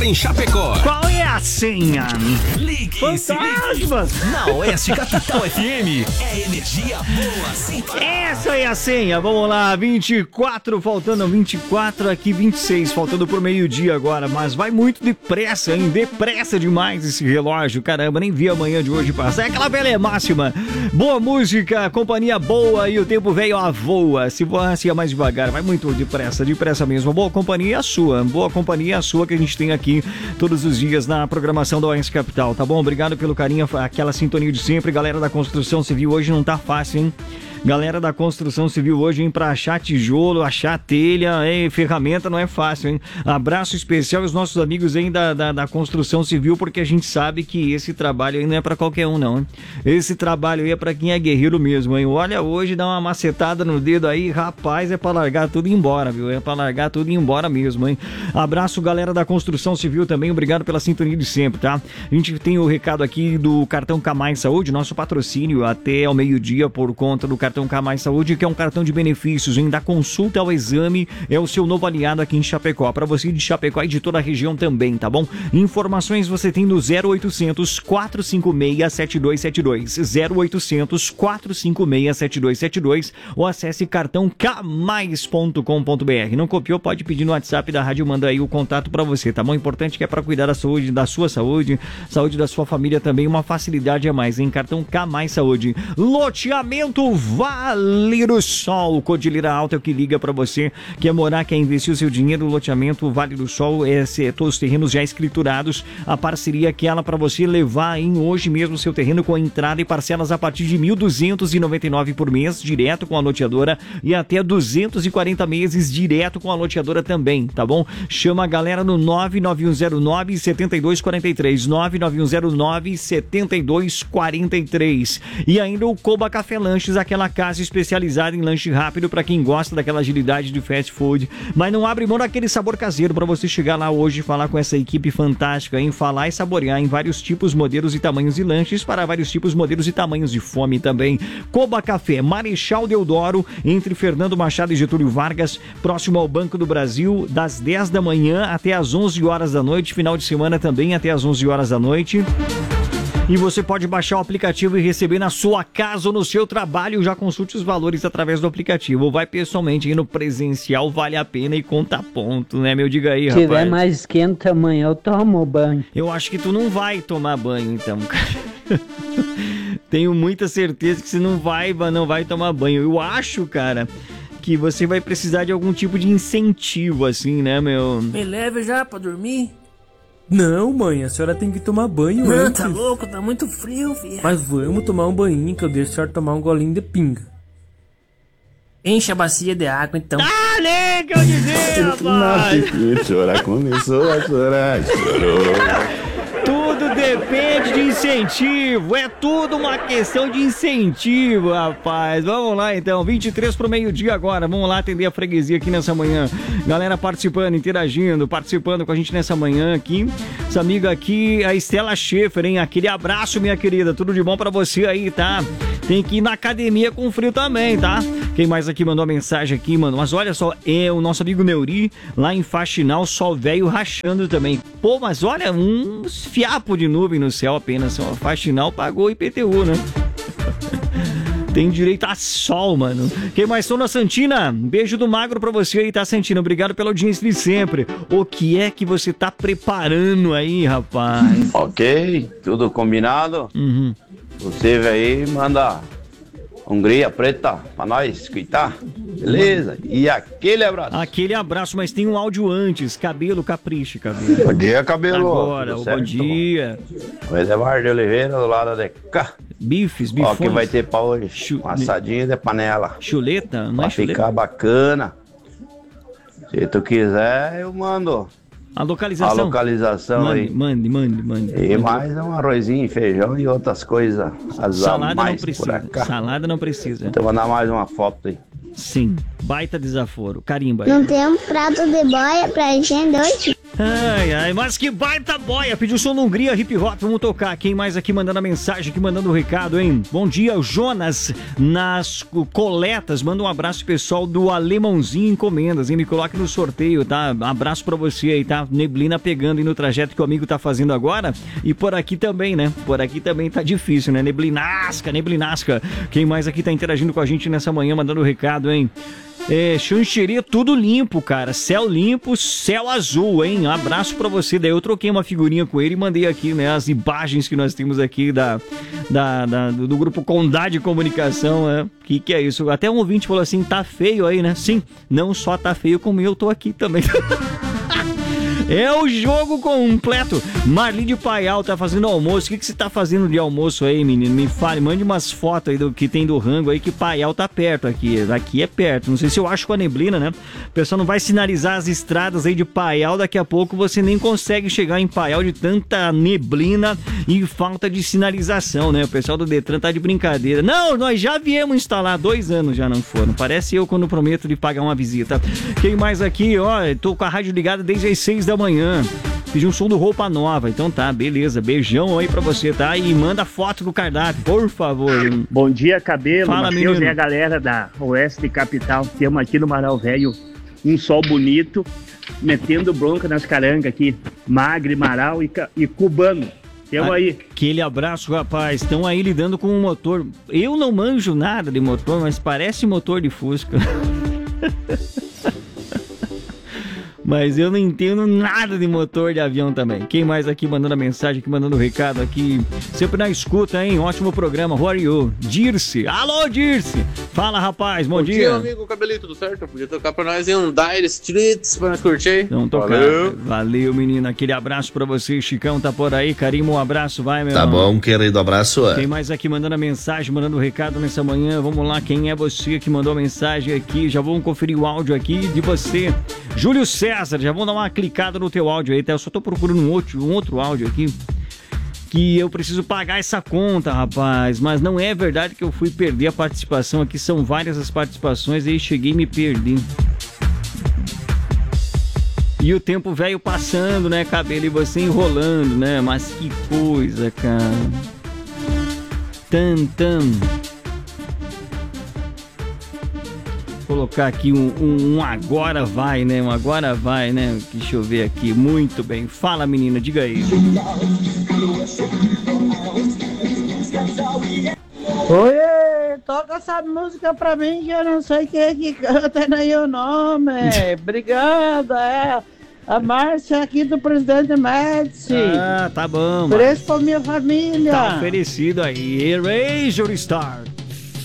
em Chapecó. Qual é a senha? Ligue Fantasmas! Na Oeste Capital FM. É energia boa, sim. Essa é a senha. Vamos lá, 24, faltando 24, aqui 26, faltando por meio-dia agora. Mas vai muito depressa, hein? Depressa demais esse relógio. Caramba, nem vi amanhã de hoje passar. É aquela velha máxima. Boa música, companhia boa e o tempo veio a voa. Se você mais devagar, vai muito depressa mesmo. Boa companhia a sua. Boa companhia a sua que a gente tem aqui todos os dias na programação da Oeste Capital, tá bom? Obrigado pelo carinho, aquela sintonia de sempre. Galera da construção civil, hoje não tá fácil, hein? Galera da construção civil hoje, hein, pra achar tijolo, achar telha, ferramenta não é fácil, hein? Abraço especial aos nossos amigos aí da construção civil, porque a gente sabe que esse trabalho aí não é pra qualquer um, não, hein? Esse trabalho aí é pra quem é guerreiro mesmo, hein? Olha, hoje dá uma macetada no dedo aí, rapaz, é pra largar tudo e ir embora, viu? É pra largar tudo e ir embora mesmo, hein? Abraço, galera da construção civil também, obrigado pela sintonia de sempre, tá? A gente tem o recado aqui do cartão Camais Saúde, nosso patrocínio até ao meio-dia por conta do cartão Camais Saúde, que é um cartão de benefícios, hein? Da consulta ao exame, é o seu novo aliado aqui em Chapecó, para você de Chapecó e de toda a região também, tá bom? Informações você tem no 0800 456 7272, 0800 456 7272, ou acesse cartãocamais.com.br. Não copiou? Pode pedir no WhatsApp da rádio, manda aí o contato para você, tá bom? Importante que é para cuidar da saúde, da sua saúde da sua família também, uma facilidade a mais, hein? Cartão Camais Saúde. Loteamento Vale do Sol, Cordilheira Alta é o que liga para você, quer morar, quer investir o seu dinheiro. Loteamento Vale do Sol, todos os terrenos já escriturados, a parceria aquela para você levar em hoje mesmo seu terreno com entrada e parcelas a partir de R$ 1.299 por mês, direto com a loteadora, e até 240 meses direto com a loteadora também, tá bom? Chama a galera no 99109-7243, 99109-7243. E ainda o Coba Café Lanches, aquela casa especializada em lanche rápido para quem gosta daquela agilidade de fast food, mas não abre mão daquele sabor caseiro, para você chegar lá hoje e falar com essa equipe fantástica, em falar e saborear em vários tipos, modelos e tamanhos de lanches para vários tipos, modelos e tamanhos de fome também. Coba Café, Marechal Deodoro, entre Fernando Machado e Getúlio Vargas, próximo ao Banco do Brasil, das 10 da manhã até as 11 horas da noite, final de semana também até as 11 horas da noite. E você pode baixar o aplicativo e receber na sua casa ou no seu trabalho. Já consulte os valores através do aplicativo. Ou vai pessoalmente ir no presencial, vale a pena e conta ponto, né, meu? Diga aí, rapaz. Se tiver mais quente amanhã, eu tomo banho. Eu acho que tu não vai tomar banho, então, cara. Tenho muita certeza que você não vai tomar banho. Eu acho, cara, que você vai precisar de algum tipo de incentivo, assim, né, meu? Me leve já pra dormir? Não, mãe, a senhora tem que tomar banho antes. Tá louco, tá muito frio, filha. Mas vamos tomar um banhinho que eu deixo a senhora tomar um golinho de pinga. Enche a bacia de água, então. Ah, nem que eu dizer, rapaz! Chorar, começou a chorar, chorou. Tudo depende de incentivo, é tudo uma questão de incentivo, rapaz. Vamos lá então, 23 pro meio-dia agora, vamos lá atender a freguesia aqui nessa manhã. Galera participando, interagindo, participando com a gente nessa manhã aqui. Essa amiga aqui, a Estela Schaefer, hein? Aquele abraço, minha querida, tudo de bom pra você aí, tá? Tem que ir na academia com frio também, tá? Quem mais aqui mandou a mensagem aqui, mano? Mas olha só, é o nosso amigo Neuri, lá em Faxinal, sol velho rachando também. Pô, mas olha, uns fiapo de nuvem no céu apenas. Ó, Faxinal pagou IPTU, né? Tem direito a sol, mano. Quem mais sou na Santina? Beijo do Magro pra você aí, tá, Santina? Obrigado pela audiência de sempre. O que é que você tá preparando aí, rapaz? Ok, tudo combinado. Uhum. Você aí manda Hungria preta pra nós escutar. Beleza? E aquele abraço. Aquele abraço, mas tem um áudio antes. Cabelo, capricho, cabelo. Bom dia, cabelo. Agora, bom dia. O Edemar de Oliveira, do lado de cá. Bifes. Ó, que vai ter pra hoje. Uma assadinha de panela. Chuleta? Não pra é chuleta? ficar bacana. Se tu quiser, eu mando. A localização? A localização mande, aí. Mande. E mais um arrozinho, feijão e outras coisas. Salada mais não precisa. Salada não precisa. Então vou mandar mais uma foto aí. Sim, baita desaforo. Carimba aí. Não tem um prato de boia pra gente hoje? Ai, ai, mas que baita boia. Pediu som no Hungria, hip hop, vamos tocar. Quem mais aqui mandando a mensagem, aqui mandando o recado, hein? Bom dia, o Jonas nas coletas. Manda um abraço pessoal do Alemãozinho Encomendas, hein? Me coloque no sorteio, tá? Abraço pra você aí, tá? Neblina pegando aí no trajeto que o amigo tá fazendo agora. E por aqui também, né? Por aqui também tá difícil, né? Neblinasca. Quem mais aqui tá interagindo com a gente nessa manhã, mandando o recado, hein? Xanxerê, tudo limpo, cara. Céu limpo, céu azul, hein? Abraço pra você. Daí eu troquei uma figurinha com ele e mandei aqui, né? As imagens que nós temos aqui do grupo Condade Comunicação, né? Que é isso? Até um ouvinte falou assim, tá feio aí, né? Sim, não só tá feio, como eu tô aqui também. É o jogo completo. Marli de Paial tá fazendo almoço. O que você tá fazendo de almoço aí, menino? Me fale, mande umas fotos aí do que tem do rango aí, que Paial tá perto aqui. Aqui é perto. Não sei se eu acho com a neblina, né? O pessoal não vai sinalizar as estradas aí de Paial. Daqui a pouco você nem consegue chegar em Paial de tanta neblina e falta de sinalização, né? O pessoal do Detran tá de brincadeira. Não, nós já viemos instalar, 2 anos já não foram. Parece eu quando prometo de pagar uma visita. Quem mais aqui, ó? Tô com a rádio ligada desde as 6 da manhã. Pedi um som do Roupa Nova. Então tá, beleza. Beijão aí pra você, tá? E manda foto do cardápio, por favor. Bom dia, Cabelo. Fala, Matheus menino. e a galera da Oeste Capital. Temos aqui no Marau Velho um sol bonito, metendo bronca nas carangas aqui. Magre, Marau e Cubano. Temos aí. Aquele abraço, rapaz. Estão aí lidando com um motor. Eu não manjo nada de motor, mas parece motor de Fusca. Mas eu não entendo nada de motor de avião também. Quem mais aqui mandando a mensagem, aqui mandando o recado aqui. Sempre na escuta, hein? Ótimo programa. Who are you? Dirce. Alô, Dirce. Fala, rapaz. Bom dia. Bom dia, amigo Cabelito. Tudo certo? Podia tocar pra nós em um Dire Streets pra nós curtir aí? Então tocar. Valeu, menino. Aquele abraço pra você. Chicão tá por aí. Carimbo, um abraço. Vai, meu Tá irmão. bom, querido, abraço. Quem mais aqui mandando a mensagem, mandando o recado nessa manhã? Vamos lá, quem é você que mandou a mensagem aqui? Já vamos conferir o áudio aqui de você. Júlio César, já vamos dar uma clicada no teu áudio aí, tá? Eu só tô procurando um outro áudio aqui, que eu preciso pagar essa conta, rapaz. Mas não é verdade que eu fui perder a participação aqui, são várias as participações, aí cheguei e me perdi. E o tempo velho passando, né, Cabelo? E você enrolando, né? Mas que coisa, cara. Colocar aqui um agora vai, né? Um agora vai, né? Deixa eu ver aqui. Muito bem. Fala, menina, diga aí. Oi, toca essa música pra mim que eu não sei quem é que canta nem o nome. Obrigada, a Márcia aqui do Presidente Médici. Ah, tá bom. Ofereço pra minha família. Tá oferecido aí. Erasure Star.